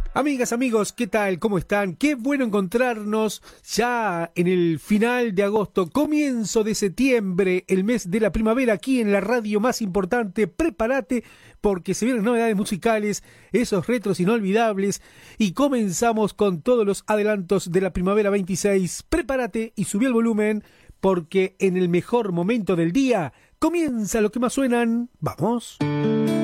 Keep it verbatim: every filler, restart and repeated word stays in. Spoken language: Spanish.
Amigas, amigos, ¿qué tal? ¿Cómo están? Qué bueno encontrarnos ya en el final de agosto, comienzo de septiembre, el mes de la primavera, aquí en la radio más importante. Prepárate porque se vienen novedades musicales, esos retros inolvidables, y comenzamos con todos los adelantos de la primavera veintiséis. Prepárate y subí el volumen porque en el mejor momento del día comienza lo que más suenan. ¡Vamos!